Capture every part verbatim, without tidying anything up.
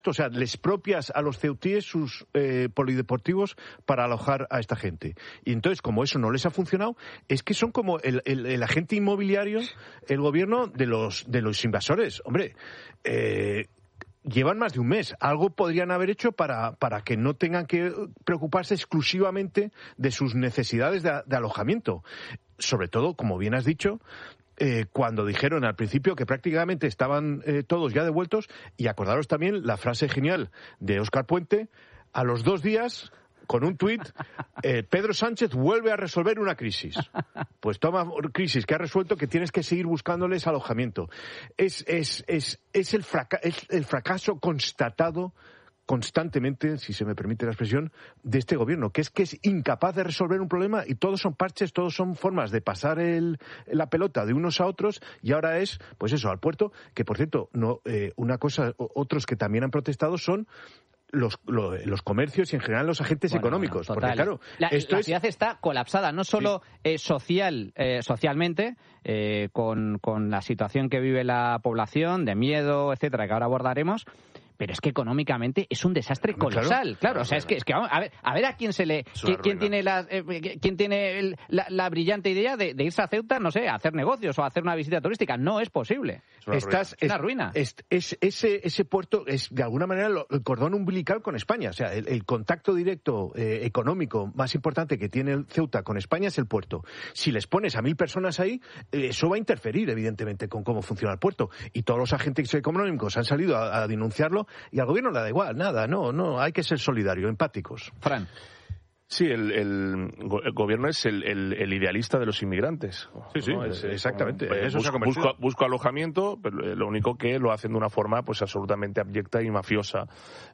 O sea, les propias a los ceutíes sus eh, polideportivos para alojar a esta gente. Y entonces, como eso no les ha funcionado, es que son como el, el, el agente inmobiliario, el gobierno de los, de los invasores. Hombre, eh, llevan más de un mes. Algo podrían haber hecho para, para que no tengan que preocuparse exclusivamente de sus necesidades de, de alojamiento. Sobre todo, como bien has dicho, Eh, cuando dijeron al principio que prácticamente estaban eh, todos ya devueltos, y acordaros también la frase genial de Óscar Puente, a los dos días, con un tuit, eh, Pedro Sánchez vuelve a resolver una crisis. Pues toma crisis que ha resuelto, que tienes que seguir buscándoles alojamiento. Es, es, es, es, el, fraca- es el fracaso constatado constantemente, si se me permite la expresión, de este gobierno, que es que es incapaz de resolver un problema, y todos son parches, todos son formas de pasar el, la pelota de unos a otros, y ahora es, pues eso, al puerto, que por cierto, no eh, una cosa, otros que también han protestado son los, lo, los comercios y en general los agentes bueno, económicos. Bueno, porque claro, la, esto la es... ciudad está colapsada, no solo sí. eh, social, eh, socialmente, eh, con, con la situación que vive la población, de miedo, etcétera, que ahora abordaremos, pero es que económicamente es un desastre colosal, claro, claro, claro o sea, es que, es que vamos, a ver, a ver a quién se le, quién, quién tiene la, eh, quién tiene el, la, la brillante idea de, de irse a Ceuta, no sé, a hacer negocios o a hacer una visita turística. No es posible. Es una Estás, ruina. Es una ruina. Es, es, ese, ese puerto es de alguna manera el cordón umbilical con España, o sea, el, el contacto directo eh, económico más importante que tiene el Ceuta con España es el puerto. Si les pones a mil personas ahí, eh, eso va a interferir evidentemente con cómo funciona el puerto, y todos los agentes económicos han salido a, a denunciarlo, y al gobierno le da igual, nada, no, no, hay que ser solidario, empáticos. Fran. Sí, el, el, el gobierno es el, el, el idealista de los inmigrantes. Sí, sí, ¿no? es, exactamente. Como, eso busco, se ha convertido. busco, busco alojamiento, pero lo único que lo hacen de una forma pues absolutamente abyecta y mafiosa,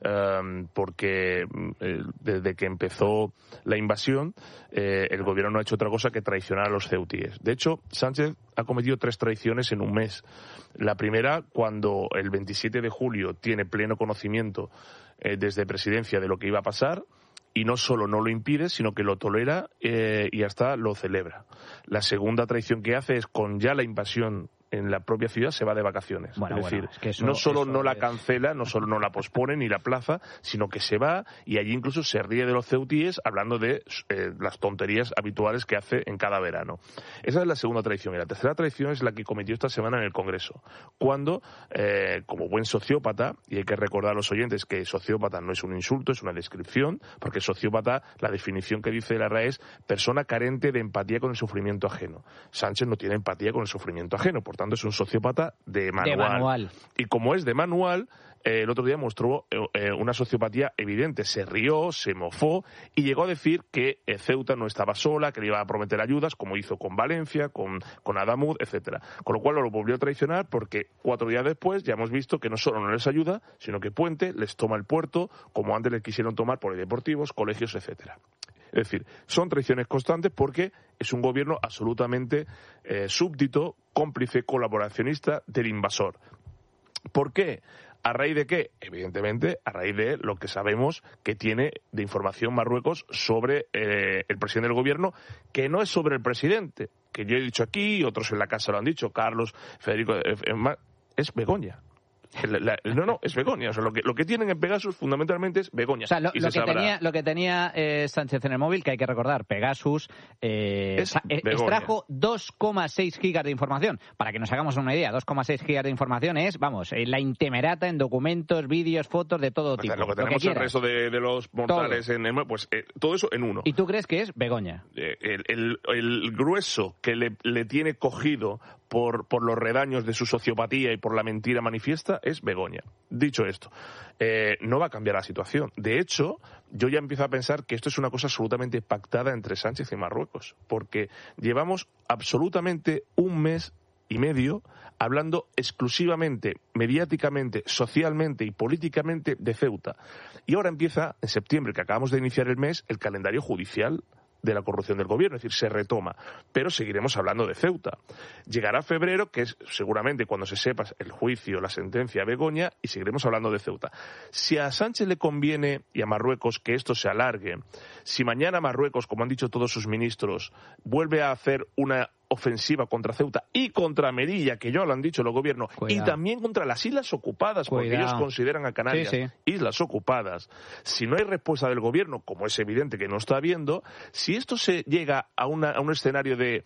eh, porque eh, desde que empezó la invasión, eh, el gobierno no ha hecho otra cosa que traicionar a los ceutíes. De hecho, Sánchez ha cometido tres traiciones en un mes. La primera, cuando el veintisiete de julio tiene pleno conocimiento eh, desde Presidencia de lo que iba a pasar, y no solo no lo impide, sino que lo tolera eh, y hasta lo celebra. La segunda traición que hace es, con ya la invasión en la propia ciudad, se va de vacaciones. Bueno, es bueno, decir, es que eso, no solo eso no la es... cancela, no solo no la pospone ni la plaza, sino que se va, y allí incluso se ríe de los ceutíes hablando de eh, las tonterías habituales que hace en cada verano. Esa es la segunda traición. Y la tercera traición es la que cometió esta semana en el Congreso, cuando, eh, como buen sociópata, y hay que recordar a los oyentes que sociópata no es un insulto, es una descripción, porque sociópata, la definición que dice la R A E es persona carente de empatía con el sufrimiento ajeno. Sánchez no tiene empatía con el sufrimiento ajeno, por tanto es un sociópata de manual. De manual. Y como es de manual, eh, el otro día mostró eh, una sociopatía evidente. Se rió, se mofó y llegó a decir que eh, Ceuta no estaba sola, que le iba a prometer ayudas, como hizo con Valencia, con, con Adamud, etcétera. Con lo cual lo volvió a traicionar, porque cuatro días después ya hemos visto que no solo no les ayuda, sino que Puente les toma el puerto, como antes les quisieron tomar polideportivos, colegios, etcétera. Es decir, son traiciones constantes porque es un gobierno absolutamente eh, súbdito, cómplice, colaboracionista del invasor. ¿Por qué? ¿A raíz de qué? Evidentemente, a raíz de lo que sabemos que tiene de información Marruecos sobre eh, el presidente del gobierno, que no es sobre el presidente, que yo he dicho aquí, otros en la casa lo han dicho, Carlos, Federico, eh, es Begoña. La, la, no, no, es Begoña. O sea, lo que, lo que tienen en Pegasus fundamentalmente es Begoña. O sea, lo, y lo, se que, sabrá. tenía, lo que tenía eh, Sánchez en el móvil, que hay que recordar, Pegasus, eh, Es o sea, extrajo dos coma seis gigas de información. Para que nos hagamos una idea, dos coma seis gigas de información es, vamos, eh, la intemerata en documentos, vídeos, fotos de todo O tipo. sea, lo que tenemos lo que el resto de, de los mortales todo. en el, pues eh, todo eso en uno. ¿Y tú crees que es Begoña? Eh, el, el, el grueso que le, le tiene cogido por, por los redaños de su sociopatía y por la mentira manifiesta es Begoña. Dicho esto, eh, no va a cambiar la situación. De hecho, yo ya empiezo a pensar que esto es una cosa absolutamente pactada entre Sánchez y Marruecos, porque llevamos absolutamente un mes y medio hablando exclusivamente, mediáticamente, socialmente y políticamente de Ceuta. Y ahora empieza, en septiembre, que acabamos de iniciar el mes, el calendario judicial de la corrupción del gobierno, es decir, se retoma, pero seguiremos hablando de Ceuta. Llegará febrero, que es seguramente cuando se sepa el juicio, la sentencia a Begoña, y seguiremos hablando de Ceuta. Si a Sánchez le conviene y a Marruecos que esto se alargue, si mañana Marruecos, como han dicho todos sus ministros, vuelve a hacer una ofensiva contra Ceuta y contra Melilla, que ya lo han dicho los gobiernos, Cuidado. y también contra las islas ocupadas, porque Cuidado. ellos consideran a Canarias sí, sí. islas ocupadas. Si no hay respuesta del gobierno, como es evidente que no está habiendo, si esto se llega a, una, a un escenario de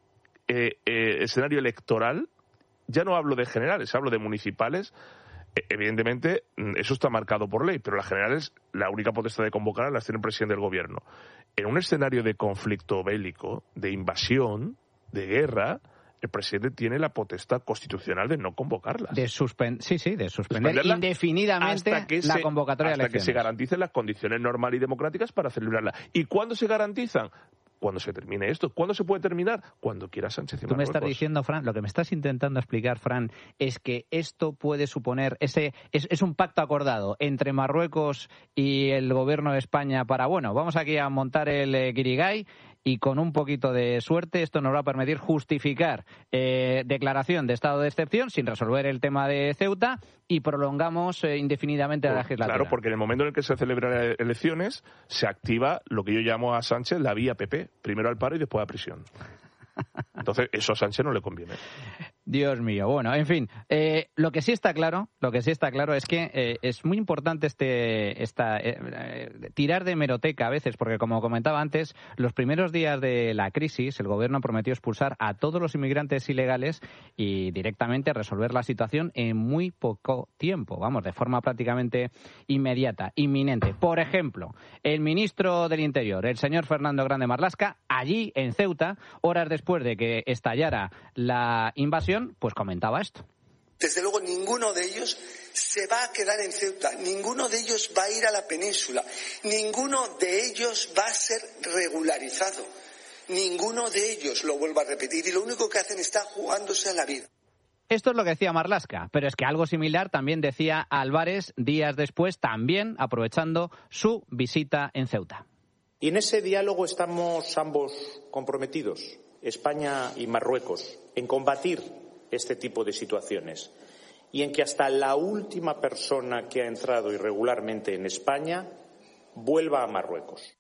eh, eh, escenario electoral, ya no hablo de generales, hablo de municipales. Evidentemente, eso está marcado por ley, pero las generales, la única potestad de convocar las tiene el presidente del gobierno. En un escenario de conflicto bélico, de invasión, de guerra, el presidente tiene la potestad constitucional de no convocarlas. De suspend sí, sí, de suspender indefinidamente hasta que la se, convocatoria hasta de elecciones. que se garanticen las condiciones normales y democráticas para celebrarla. ¿Y cuándo se garantizan? Cuando se termine esto. ¿Cuándo se puede terminar? Cuando quiera Sánchez y Tú me Marruecos. estás diciendo, Fran, lo que me estás intentando explicar, Fran, es que esto puede suponer, ese es, es un pacto acordado entre Marruecos y el gobierno de España para, bueno, vamos aquí a montar el eh, guirigay, y con un poquito de suerte esto nos va a permitir justificar eh, declaración de estado de excepción sin resolver el tema de Ceuta y prolongamos eh, indefinidamente la legislatura. Claro, porque en el momento en el que se celebran elecciones se activa lo que yo llamo a Sánchez la vía P P, primero al paro y después a prisión. Entonces, eso a Sánchez no le conviene. Dios mío. Bueno, en fin, eh, lo que sí está claro, lo que sí está claro es que eh, es muy importante este, esta, eh, eh, tirar de hemeroteca a veces, porque como comentaba antes, los primeros días de la crisis, el gobierno prometió expulsar a todos los inmigrantes ilegales y directamente resolver la situación en muy poco tiempo, vamos, de forma prácticamente inmediata, inminente. Por ejemplo, el ministro del Interior, el señor Fernando Grande Marlaska, allí en Ceuta, horas después de que estallara la invasión, pues comentaba esto. Desde luego ninguno de ellos se va a quedar en Ceuta, ninguno de ellos va a ir a la península, ninguno de ellos va a ser regularizado, ninguno de ellos, lo vuelvo a repetir, y lo único que hacen está jugándose a la vida. Esto es lo que decía Marlaska, pero es que algo similar también decía Álvarez días después, también aprovechando su visita en Ceuta. Y en ese diálogo estamos ambos comprometidos, España y Marruecos, en combatir este tipo de situaciones y en que hasta la última persona que ha entrado irregularmente en España vuelva a Marruecos.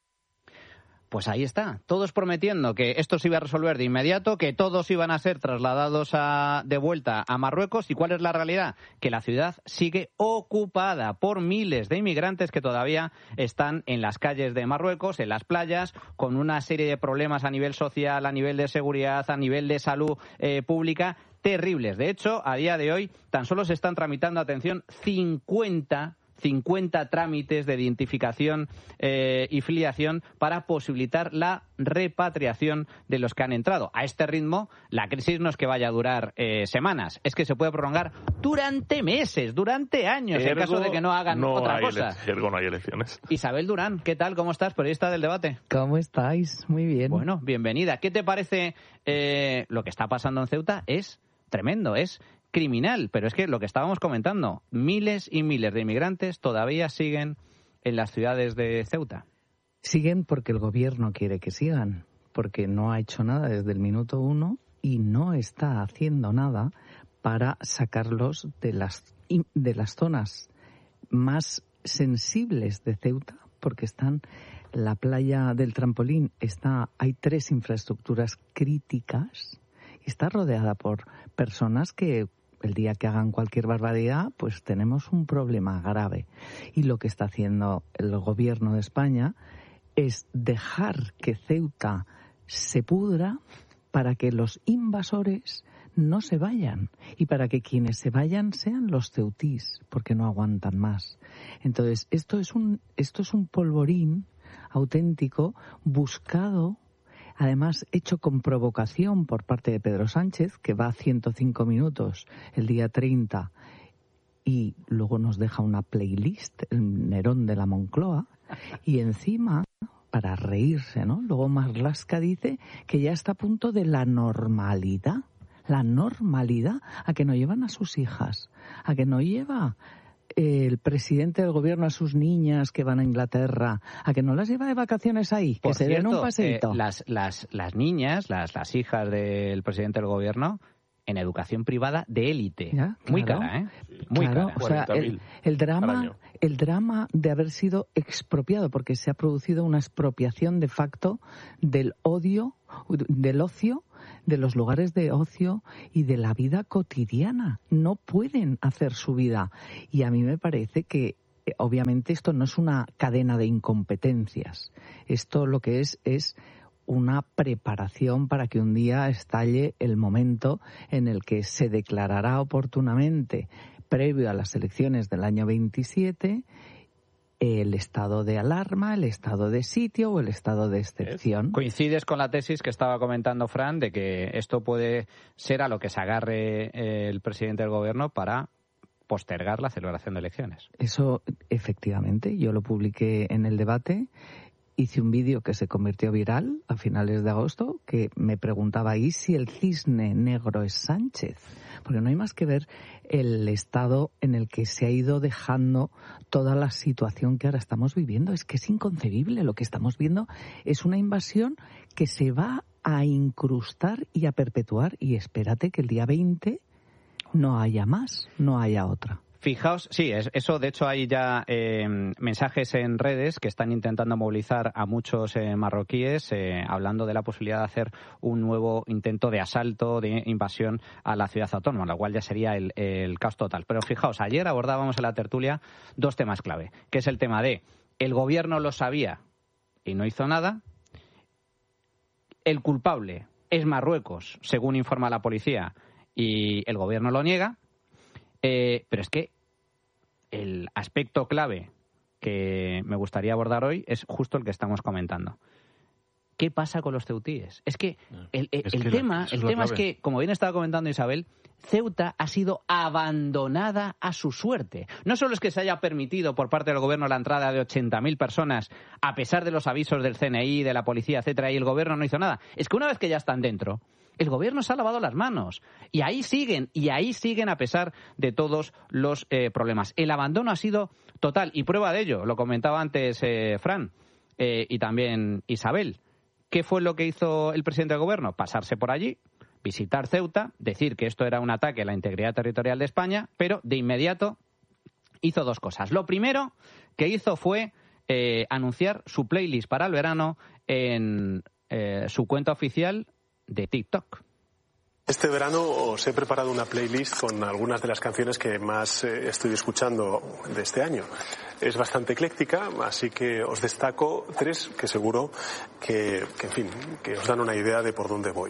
Pues ahí está, todos prometiendo que esto se iba a resolver de inmediato, que todos iban a ser trasladados a, de vuelta a Marruecos. ¿Y cuál es la realidad? Que la ciudad sigue ocupada por miles de inmigrantes que todavía están en las calles de Marruecos, en las playas, con una serie de problemas a nivel social, a nivel de seguridad, a nivel de salud eh, pública, terribles. De hecho, a día de hoy tan solo se están tramitando, atención, cincuenta trámites de identificación eh, y filiación para posibilitar la repatriación de los que han entrado. A este ritmo, la crisis no es que vaya a durar eh, semanas, es que se puede prolongar durante meses, durante años, ergo, en caso de que no hagan no otra hay cosa. Ergo no hay elecciones. Isabel Durán, ¿qué tal? ¿Cómo estás? Periodista del Debate. ¿Cómo estáis? Muy bien. Bueno, bienvenida. ¿Qué te parece eh, lo que está pasando en Ceuta? Es tremendo, es criminal, pero es que lo que estábamos comentando, miles y miles de inmigrantes todavía siguen en las ciudades de Ceuta. Siguen porque el gobierno quiere que sigan, porque no ha hecho nada desde el minuto uno y no está haciendo nada para sacarlos de las, de las zonas más sensibles de Ceuta, porque están, la playa del Trampolín, está, hay tres infraestructuras críticas y está rodeada por personas que el día que hagan cualquier barbaridad, pues tenemos un problema grave. Y lo que está haciendo el gobierno de España es dejar que Ceuta se pudra para que los invasores no se vayan y para que quienes se vayan sean los ceutís, porque no aguantan más. Entonces, esto es un, esto es un polvorín auténtico buscado, además hecho con provocación por parte de Pedro Sánchez, que va a ciento cinco minutos el día treinta y luego nos deja una playlist, el Nerón de la Moncloa, y encima, para reírse, ¿no? Luego Marlaska dice que ya está a punto de la normalidad. La normalidad, a que no llevan a sus hijas, a que no lleva el presidente del gobierno a sus niñas que van a Inglaterra, a que no las lleva de vacaciones ahí, Por que se cierto, den un paseíto. Eh, las, las, las niñas, las, las hijas del presidente del gobierno, en educación privada de élite. Ya, claro. Muy cara, ¿eh? Muy claro, cara. O sea, el, el drama, el drama de haber sido expropiado, porque se ha producido una expropiación de facto del odio, del ocio de los lugares de ocio y de la vida cotidiana. No pueden hacer su vida. Y a mí me parece que, obviamente, esto no es una cadena de incompetencias. Esto lo que es es una preparación para que un día estalle el momento en el que se declarará oportunamente, previo a las elecciones del año veintisiete, el estado de alarma, el estado de sitio o el estado de excepción. Coincides con la tesis que estaba comentando Fran de que esto puede ser a lo que se agarre el presidente del gobierno para postergar la celebración de elecciones. Eso, efectivamente, yo lo publiqué en el debate. Hice un vídeo que se convirtió viral a finales de agosto que me preguntaba, ¿y si el cisne negro es Sánchez? Porque no hay más que ver el estado en el que se ha ido dejando toda la situación que ahora estamos viviendo. Es que es inconcebible. Lo que estamos viendo es una invasión que se va a incrustar y a perpetuar. Y espérate que el día veinte no haya más, no haya otra. Fijaos, sí, eso de hecho hay ya eh, mensajes en redes que están intentando movilizar a muchos eh, marroquíes eh, hablando de la posibilidad de hacer un nuevo intento de asalto, de invasión a la ciudad autónoma, lo cual ya sería el, el caos total. Pero fijaos, ayer abordábamos en la tertulia dos temas clave, que es el tema de el gobierno lo sabía y no hizo nada, el culpable es Marruecos, según informa la policía, y el gobierno lo niega. Eh, pero es que el aspecto clave que me gustaría abordar hoy es justo el que estamos comentando. ¿Qué pasa con los ceutíes? Es que el, el, el que tema, la, el tema es que, como bien estaba comentando Isabel, Ceuta ha sido abandonada a su suerte. No solo es que se haya permitido por parte del gobierno la entrada de ochenta mil personas, a pesar de los avisos del C N I, de la policía, etcétera, y el gobierno no hizo nada. Es que una vez que ya están dentro, el gobierno se ha lavado las manos. Y ahí siguen, y ahí siguen a pesar de todos los eh, problemas. El abandono ha sido total. Y prueba de ello, lo comentaba antes eh, Fran eh, y también Isabel. ¿Qué fue lo que hizo el presidente del gobierno? Pasarse por allí, visitar Ceuta, decir que esto era un ataque a la integridad territorial de España, pero de inmediato hizo dos cosas. Lo primero que hizo fue eh, anunciar su playlist para el verano en eh, su cuenta oficial de TikTok. Este verano os he preparado una playlist con algunas de las canciones que más eh, estoy escuchando de este año. Es bastante ecléctica, así que os destaco tres que seguro que, que, en fin, que os dan una idea de por dónde voy.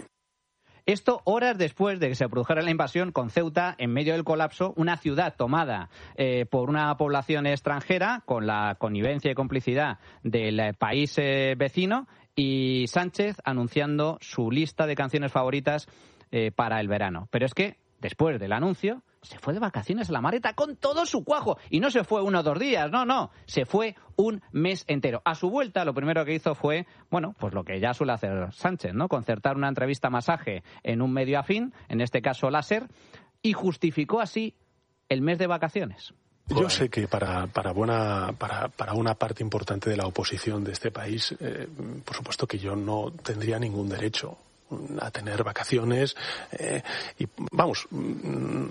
Esto horas después de que se produjera la invasión, con Ceuta en medio del colapso, una ciudad tomada eh, por una población extranjera con la connivencia y complicidad del país eh, vecino, y Sánchez anunciando su lista de canciones favoritas eh, para el verano. Pero es que, después del anuncio, se fue de vacaciones a la Mareta con todo su cuajo. Y no se fue uno o dos días, no, no. Se fue un mes entero. A su vuelta, lo primero que hizo fue, bueno, pues lo que ya suele hacer Sánchez, ¿no? Concertar una entrevista masaje en un medio afín, en este caso láser, y justificó así el mes de vacaciones. Yo sé que para, para, buena, para, para una parte importante de la oposición de este país, eh, por supuesto que yo no tendría ningún derecho a tener vacaciones eh, y, vamos, mm,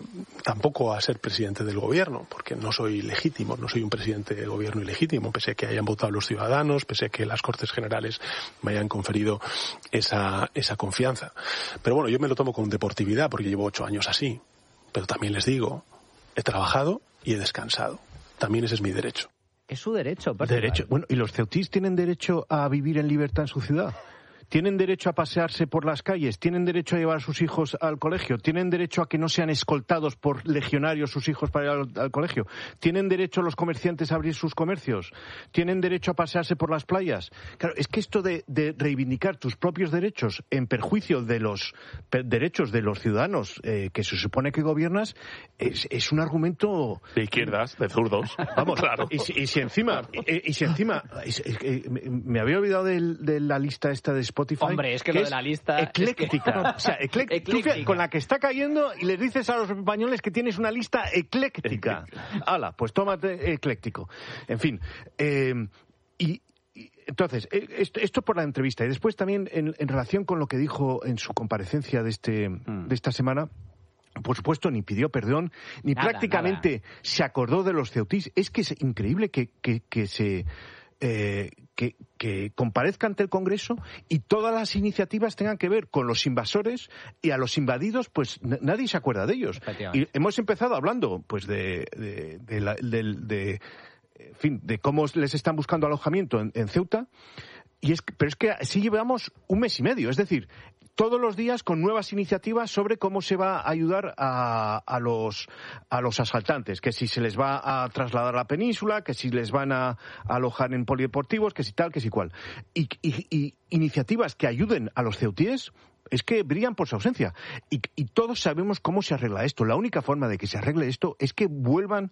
tampoco a ser presidente del gobierno, porque no soy legítimo, no soy un presidente del gobierno ilegítimo, pese a que hayan votado los ciudadanos, pese a que las Cortes Generales me hayan conferido esa, esa confianza. Pero bueno, yo me lo tomo con deportividad porque llevo ocho años así, pero también les digo, he trabajado y he descansado. También ese es mi derecho. Es su derecho, derecho. Bueno, ¿y los ceutíes tienen derecho a vivir en libertad en su ciudad? ¿Tienen derecho a pasearse por las calles? ¿Tienen derecho a llevar a sus hijos al colegio? ¿Tienen derecho a que no sean escoltados por legionarios sus hijos para ir al, al colegio? ¿Tienen derecho los comerciantes a abrir sus comercios? ¿Tienen derecho a pasearse por las playas? Claro, es que esto de, de reivindicar tus propios derechos en perjuicio de los per, derechos de los ciudadanos eh, que se supone que gobiernas es, es un argumento... De izquierdas, de zurdos. Vamos, claro. Y, y, y si encima... Y, y si encima y, y, me había olvidado de, de la lista esta de Spotify. Hombre, es que lo de la lista... Ecléctica. Es que... O sea, ecléctica. ecléctica. Con la que está cayendo y les dices a los españoles que tienes una lista ecléctica. Hala, pues tómate ecléctico. En fin. Eh, y, y entonces, esto, esto por la entrevista. Y después también en, en relación con lo que dijo en su comparecencia de, este, mm. de esta semana... Por supuesto, ni pidió perdón, ni nada, prácticamente nada. Se acordó de los ceutíes. Es que es increíble que, que, que se... Eh, que que comparezca ante el Congreso y todas las iniciativas tengan que ver con los invasores, y a los invadidos pues n- nadie se acuerda de ellos. Y hemos empezado hablando pues de, de, de, la, de, de en fin, de cómo les están buscando alojamiento en, en Ceuta, y es que, pero es que sí llevamos un mes y medio, es decir, todos los días con nuevas iniciativas sobre cómo se va a ayudar a, a los a los asaltantes, que si se les va a trasladar a la península, que si les van a, a alojar en polideportivos, que si tal, que si cual. Y, y, y iniciativas que ayuden a los ceutíes es que brillan por su ausencia. Y, y todos sabemos cómo se arregla esto. La única forma de que se arregle esto es que vuelvan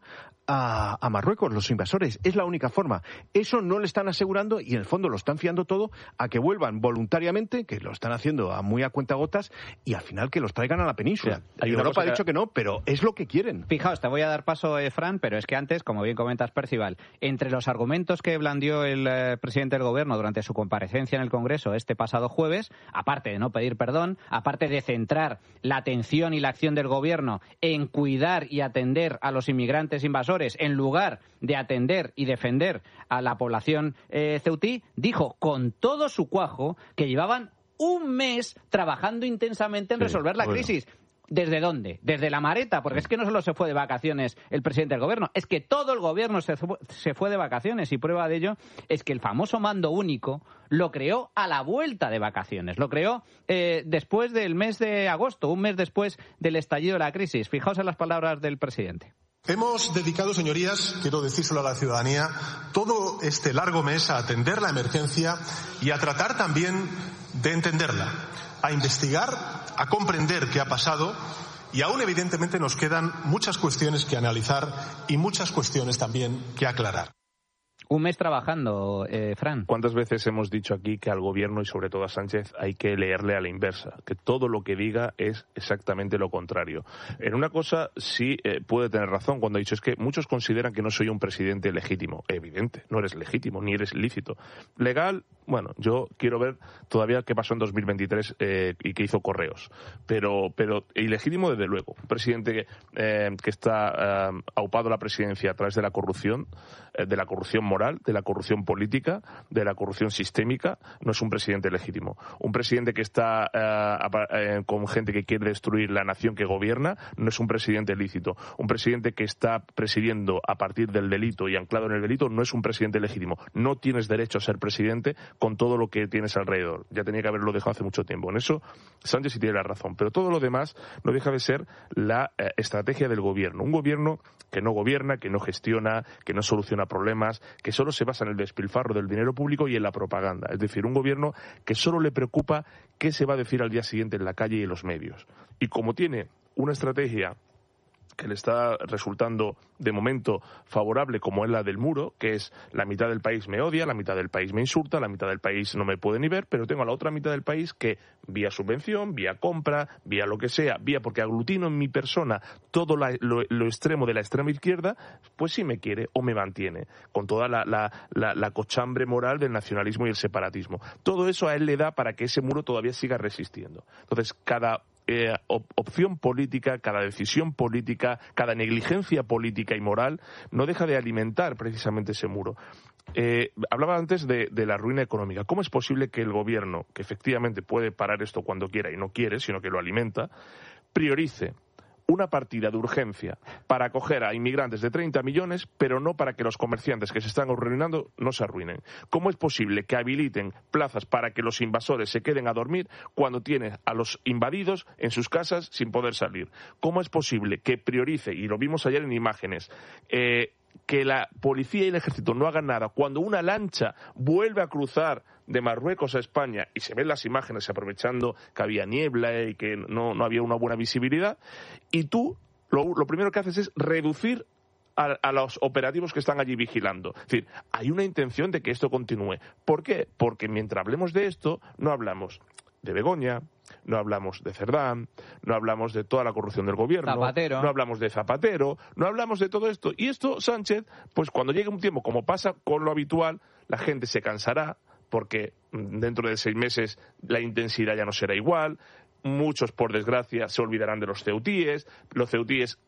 a, a Marruecos los invasores. Es la única forma. Eso no le están asegurando y en el fondo lo están fiando todo a que vuelvan voluntariamente, que lo están haciendo a muy a cuentagotas, y al final que los traigan a la península. Sí, hay Europa ha que... dicho que no, pero es lo que quieren. Fijaos, te voy a dar paso, eh, Fran, pero es que antes, como bien comentas, Percival, entre los argumentos que blandió el eh, presidente del Gobierno durante su comparecencia en el Congreso este pasado jueves, aparte de no pedir perdón, aparte de centrar la atención y la acción del Gobierno en cuidar y atender a los inmigrantes invasores en lugar de atender y defender a la población eh, ceutí, dijo con todo su cuajo que llevaban un mes trabajando intensamente en sí, resolver la bueno. crisis. ¿Desde dónde? Desde la Mareta, porque es que no solo se fue de vacaciones el presidente del Gobierno, es que todo el Gobierno se fue, se fue de vacaciones, y prueba de ello es que el famoso mando único lo creó a la vuelta de vacaciones, lo creó eh, después del mes de agosto, un mes después del estallido de la crisis. Fijaos en las palabras del presidente. Hemos dedicado, señorías, quiero decírselo a la ciudadanía, todo este largo mes a atender la emergencia y a tratar también de entenderla, a investigar, a comprender qué ha pasado, y aún evidentemente nos quedan muchas cuestiones que analizar y muchas cuestiones también que aclarar. Un mes trabajando, eh, Fran. ¿Cuántas veces hemos dicho aquí que al Gobierno y sobre todo a Sánchez hay que leerle a la inversa? Que todo lo que diga es exactamente lo contrario. En una cosa sí eh, puede tener razón cuando ha dicho, es que muchos consideran que no soy un presidente legítimo. Evidente, no eres legítimo, ni eres lícito. Legal, bueno, yo quiero ver todavía qué pasó en dos mil veintitrés eh, y qué hizo Correos. Pero, pero ilegítimo desde luego. Un presidente que, eh, que está eh, aupado a la presidencia a través de la corrupción, eh, de la corrupción moral, de la corrupción política, de la corrupción sistémica, no es un presidente legítimo. Un presidente que está eh, eh, con gente que quiere destruir la nación que gobierna, no es un presidente lícito. Un presidente que está presidiendo a partir del delito y anclado en el delito, no es un presidente legítimo. No tienes derecho a ser presidente con todo lo que tienes alrededor. Ya tenía que haberlo dejado hace mucho tiempo. En eso Sánchez sí tiene la razón. Pero todo lo demás no deja de ser la eh, estrategia del gobierno. Un gobierno que no gobierna, que no gestiona, que no soluciona problemas, que solo se basa en el despilfarro del dinero público y en la propaganda. Es decir, un gobierno que solo le preocupa qué se va a decir al día siguiente en la calle y en los medios. Y como tiene una estrategia que le está resultando de momento favorable, como es la del muro, que es la mitad del país me odia, la mitad del país me insulta, la mitad del país no me puede ni ver, pero tengo a la otra mitad del país que vía subvención, vía compra, vía lo que sea, vía porque aglutino en mi persona todo la, lo, lo extremo de la extrema izquierda, pues sí me quiere o me mantiene, con toda la, la, la, la cochambre moral del nacionalismo y el separatismo. Todo eso a él le da para que ese muro todavía siga resistiendo. Entonces, cada Eh, op- opción política, cada decisión política, cada negligencia política y moral no deja de alimentar precisamente ese muro. Eh, hablaba antes de, de la ruina económica. ¿Cómo es posible que el gobierno, que efectivamente puede parar esto cuando quiera y no quiere, sino que lo alimenta, priorice una partida de urgencia para acoger a inmigrantes de treinta millones, pero no para que los comerciantes que se están arruinando no se arruinen? ¿Cómo es posible que habiliten plazas para que los invasores se queden a dormir cuando tiene a los invadidos en sus casas sin poder salir? ¿Cómo es posible que priorice, y lo vimos ayer en imágenes, eh, que la policía y el ejército no hagan nada cuando una lancha vuelve a cruzar de Marruecos a España y se ven las imágenes aprovechando que había niebla y que no, no había una buena visibilidad, y tú lo, lo primero que haces es reducir a, a los operativos que están allí vigilando? Es decir, hay una intención de que esto continúe. ¿Por qué? Porque mientras hablemos de esto, no hablamos de Begoña, no hablamos de Cerdán, no hablamos de toda la corrupción del gobierno, Zapatero. no hablamos de Zapatero, no hablamos de todo esto. Y esto, Sánchez, pues cuando llegue un tiempo, como pasa con lo habitual, la gente se cansará, porque dentro de seis meses la intensidad ya no será igual, muchos, por desgracia, se olvidarán de los ceutíes, los ceutíes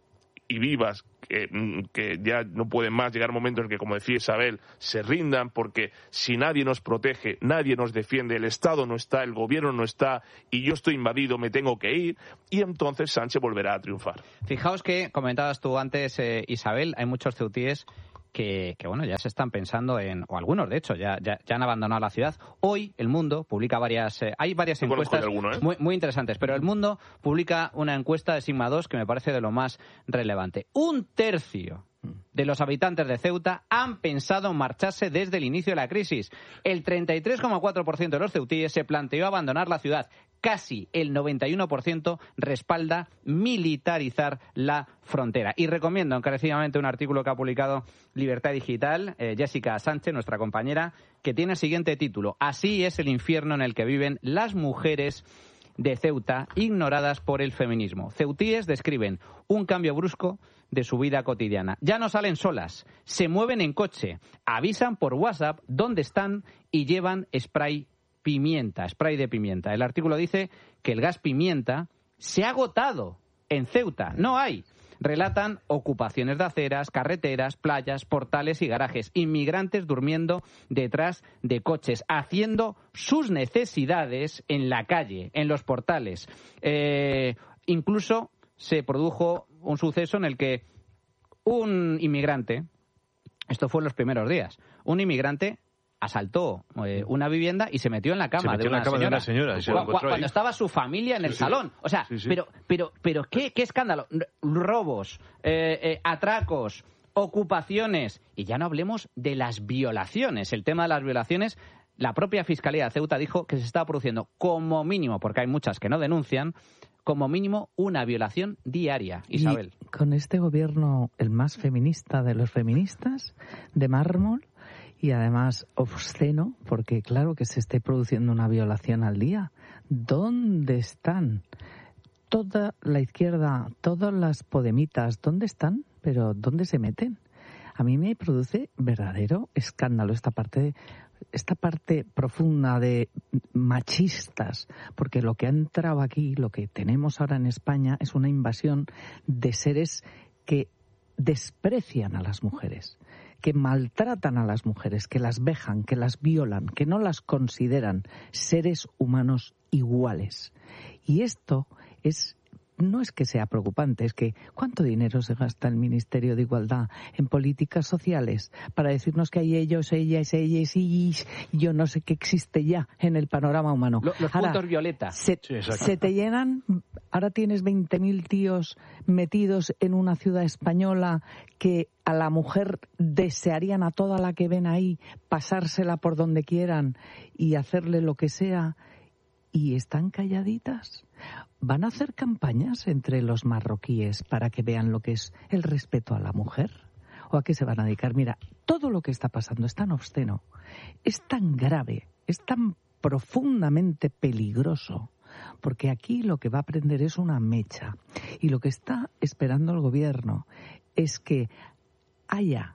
y vivas que, que ya no pueden más, llegar momentos en que, como decía Isabel, se rindan, porque si nadie nos protege, nadie nos defiende, el Estado no está, el gobierno no está y yo estoy invadido, me tengo que ir, y entonces Sánchez volverá a triunfar. Fijaos que comentabas tú antes, eh, Isabel, hay muchos ceutíes Que, que bueno, ya se están pensando en, o algunos de hecho ya, ya, ya han abandonado la ciudad. Hoy El Mundo publica varias, eh, hay varias encuestas alguno, ¿eh? muy, muy interesantes, pero El Mundo publica una encuesta de Sigma dos que me parece de lo más relevante. Un tercio de los habitantes de Ceuta han pensado en marcharse desde el inicio de la crisis. El treinta y tres coma cuatro por ciento de los ceutíes se planteó abandonar la ciudad. Casi el noventa y uno por ciento respalda militarizar la frontera. Y recomiendo encarecidamente un artículo que ha publicado Libertad Digital, eh, Jessica Sánchez, nuestra compañera, que tiene el siguiente título: Así es el infierno en el que viven las mujeres de Ceuta, ignoradas por el feminismo. Ceutíes describen un cambio brusco de su vida cotidiana. Ya no salen solas, se mueven en coche, avisan por WhatsApp dónde están y llevan spray pimienta, spray de pimienta. El artículo dice que el gas pimienta se ha agotado en Ceuta, no hay. Relatan ocupaciones de aceras, carreteras, playas, portales y garajes, inmigrantes durmiendo detrás de coches, haciendo sus necesidades en la calle, en los portales. Eh, incluso se produjo un suceso en el que un inmigrante, esto fue en los primeros días, un inmigrante asaltó eh, una vivienda y se metió en la cama, de una, cama señora, de una señora. Y se cu- cu- cuando estaba su familia en el sí, salón. O sea, sí, sí. pero pero pero qué, qué escándalo. Robos, eh, eh, atracos, ocupaciones. Y ya no hablemos de las violaciones. El tema de las violaciones, la propia Fiscalía de Ceuta dijo que se estaba produciendo como mínimo, porque hay muchas que no denuncian, como mínimo una violación diaria, Isabel. Y con este gobierno, el más feminista de los feministas, de mármol, y además obsceno, porque claro que se esté produciendo una violación al día. ¿Dónde están toda la izquierda, todas las podemitas? ¿Dónde están? ¿Pero dónde se meten? A mí me produce verdadero escándalo esta parte de, esta parte profunda de machistas, porque lo que ha entrado aquí, lo que tenemos ahora en España, es una invasión de seres que desprecian a las mujeres, que maltratan a las mujeres, que las vejan, que las violan, que no las consideran seres humanos iguales. Y esto es no es que sea preocupante, es que ¿cuánto dinero se gasta el Ministerio de Igualdad en políticas sociales para decirnos que hay ellos, ellas, ellas y yo no sé qué existe ya en el panorama humano? Los, los ahora, puntos violeta. Se, sí, se te llenan, ahora tienes veinte mil tíos metidos en una ciudad española que a la mujer desearían a toda la que ven ahí pasársela por donde quieran y hacerle lo que sea, y están calladitas. ¿Van a hacer campañas entre los marroquíes para que vean lo que es el respeto a la mujer? ¿O a qué se van a dedicar? Mira, todo lo que está pasando es tan obsceno, es tan grave, es tan profundamente peligroso, porque aquí lo que va a prender es una mecha. Y lo que está esperando el gobierno es que haya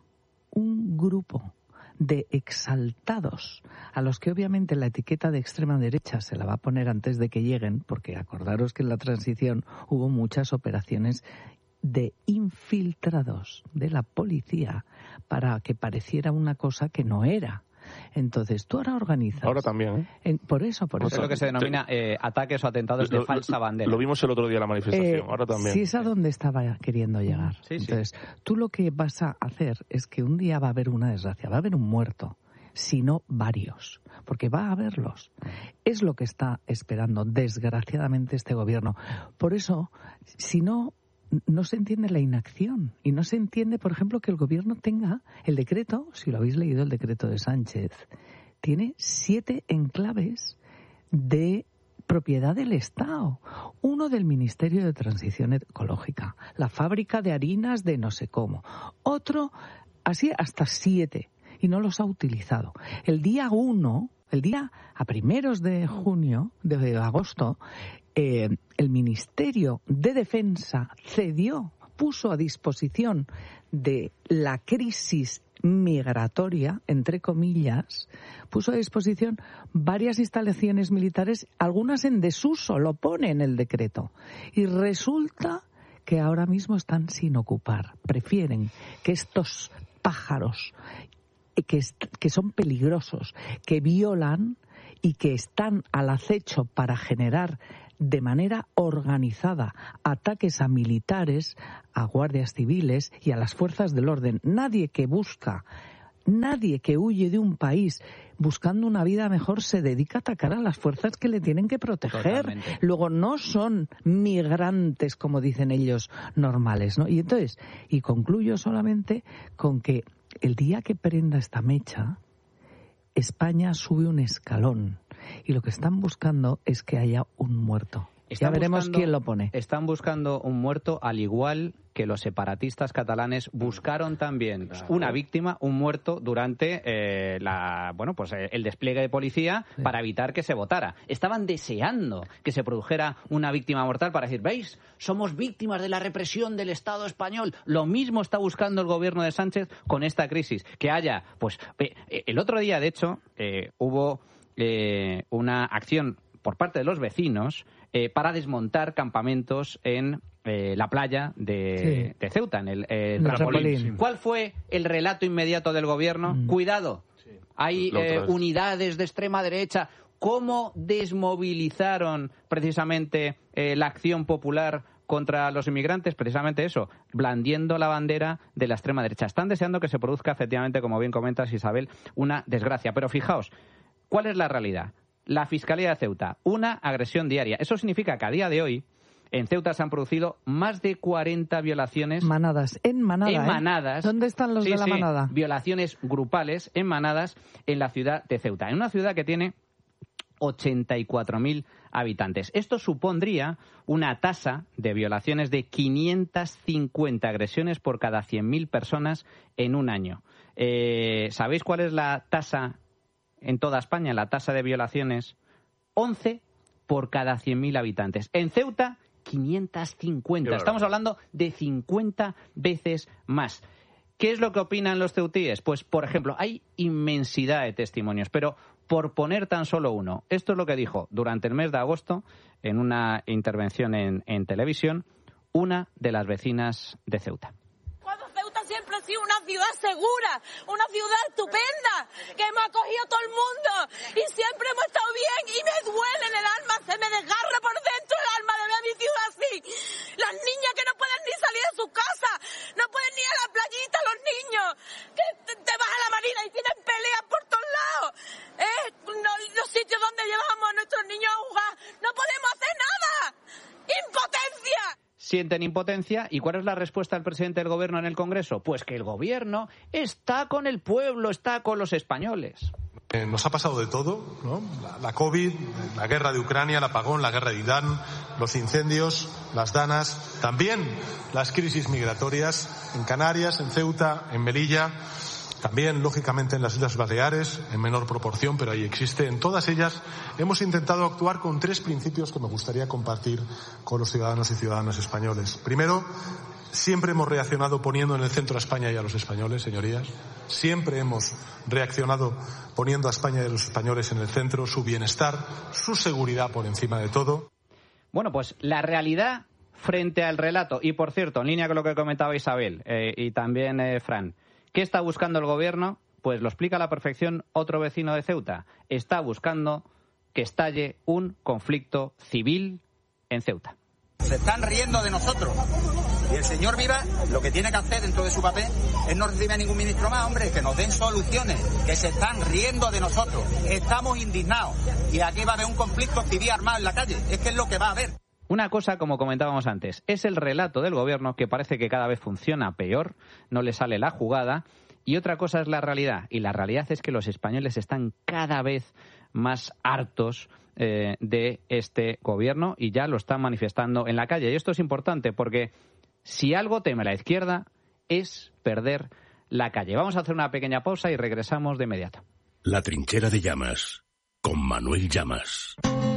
un grupo de exaltados, a los que obviamente la etiqueta de extrema derecha se la va a poner antes de que lleguen, porque acordaros que en la transición hubo muchas operaciones de infiltrados de la policía para que pareciera una cosa que no era. Entonces, tú ahora organizas... Ahora también, ¿eh? En, por eso, por eso. Es lo que se denomina eh, ataques o atentados lo, de falsa bandera. Lo vimos el otro día en la manifestación, eh, ahora también. Sí, es a donde estaba queriendo llegar. Sí, Entonces, sí. tú lo que vas a hacer es que un día va a haber una desgracia, va a haber un muerto, sino varios, porque va a haberlos. Es lo que está esperando, desgraciadamente, este gobierno. Por eso, si no... no se entiende la inacción y no se entiende, por ejemplo, que el gobierno tenga el decreto, si lo habéis leído, el decreto de Sánchez, tiene siete enclaves de propiedad del Estado, uno del Ministerio de Transición Ecológica, la fábrica de harinas de no sé cómo, otro, así hasta siete, y no los ha utilizado. El día uno, el día a primeros de junio, de agosto, Eh, el Ministerio de Defensa cedió, puso a disposición de la crisis migratoria, entre comillas, puso a disposición varias instalaciones militares, algunas en desuso, lo pone en el decreto. Y resulta que ahora mismo están sin ocupar. Prefieren que estos pájaros que, que son peligrosos, que violan y que están al acecho para generar de manera organizada ataques a militares, a guardias civiles y a las fuerzas del orden. Nadie que busca, nadie que huye de un país buscando una vida mejor se dedica a atacar a las fuerzas que le tienen que proteger. Totalmente. Luego no son migrantes, como dicen ellos, normales, ¿no? Y entonces, y concluyo solamente con que el día que prenda esta mecha, España sube un escalón y lo que están buscando es que haya un muerto. Están ya veremos buscando, quién lo pone. Están buscando un muerto, al igual que los separatistas catalanes buscaron también claro. una víctima, un muerto, durante eh, la bueno pues el despliegue de policía sí. para evitar que se votara. Estaban deseando que se produjera una víctima mortal para decir, ¿veis? Somos víctimas de la represión del Estado español. Lo mismo está buscando el gobierno de Sánchez con esta crisis. Que haya, pues, eh, el otro día, de hecho, eh, hubo eh, una acción por parte de los vecinos eh, para desmontar campamentos en eh, la playa de, sí. de Ceuta, en el eh, Trampolín. Sí. ¿Cuál fue el relato inmediato del gobierno? Mm. Cuidado, sí. hay eh, unidades de extrema derecha. ¿Cómo desmovilizaron precisamente eh, la acción popular contra los inmigrantes? Precisamente eso, blandiendo la bandera de la extrema derecha. Están deseando que se produzca, efectivamente, como bien comentas, Isabel, una desgracia. Pero fijaos, ¿cuál es la realidad? La Fiscalía de Ceuta, una agresión diaria. Eso significa que a día de hoy en Ceuta se han producido más de cuarenta violaciones. Manadas, en manada, En ¿eh? manadas. ¿Dónde están los sí, de la sí, manada? Violaciones grupales en manadas en la ciudad de Ceuta. En una ciudad que tiene ochenta y cuatro mil habitantes. Esto supondría una tasa de violaciones de quinientas cincuenta agresiones por cada cien mil personas en un año. Eh, ¿Sabéis cuál es la tasa en toda España, la tasa de violaciones? once por cada cien mil habitantes. En Ceuta, quinientas cincuenta. Estamos hablando de cincuenta veces más. ¿Qué es lo que opinan los ceutíes? Pues, por ejemplo, hay inmensidad de testimonios, pero por poner tan solo uno, esto es lo que dijo durante el mes de agosto, en una intervención en, en televisión, una de las vecinas de Ceuta. Siempre ha sido una ciudad segura, una ciudad estupenda, que hemos acogido a todo el mundo y siempre hemos estado bien y me duele en el alma, se me desgarra por dentro el alma de ver a mi ciudad así. Las niñas que no pueden ni salir de sus casas, no pueden ni ir a la playita los niños, que te vas a la marina y tienen peleas por todos lados. ¿Eh? No, los sitios donde llevamos a nuestros niños a jugar, no podemos hacer nada. ¡Impotencia! Sienten impotencia. ¿Y cuál es la respuesta del presidente del gobierno en el Congreso? Pues que el gobierno está con el pueblo, está con los españoles. Eh, nos ha pasado de todo, ¿no? La, la COVID, la guerra de Ucrania, el apagón, la guerra de Irán, los incendios, las danas, también las crisis migratorias en Canarias, en Ceuta, en Melilla, también, lógicamente, en las Islas Baleares, en menor proporción, pero ahí existe. En todas ellas hemos intentado actuar con tres principios que me gustaría compartir con los ciudadanos y ciudadanas españoles. Primero, siempre hemos reaccionado poniendo en el centro a España y a los españoles, señorías. Siempre hemos reaccionado poniendo a España y a los españoles en el centro, su bienestar, su seguridad por encima de todo. Bueno, pues la realidad frente al relato. Y, por cierto, en línea con lo que comentaba Isabel eh, y también eh, Fran, ¿qué está buscando el gobierno? Pues lo explica a la perfección otro vecino de Ceuta. Está buscando que estalle un conflicto civil en Ceuta. Se están riendo de nosotros. Y el señor Viva lo que tiene que hacer dentro de su papel es no recibir a ningún ministro más, hombre, que nos den soluciones, que se están riendo de nosotros. Estamos indignados. Y aquí va a haber un conflicto civil armado en la calle. Es que es lo que va a haber. Una cosa, como comentábamos antes, es el relato del gobierno, que parece que cada vez funciona peor, no le sale la jugada, y otra cosa es la realidad. Y la realidad es que los españoles están cada vez más hartos eh, de este gobierno y ya lo están manifestando en la calle. Y esto es importante porque si algo teme la izquierda es perder la calle. Vamos a hacer una pequeña pausa y regresamos de inmediato. La trinchera de Llamas, con Manuel Llamas.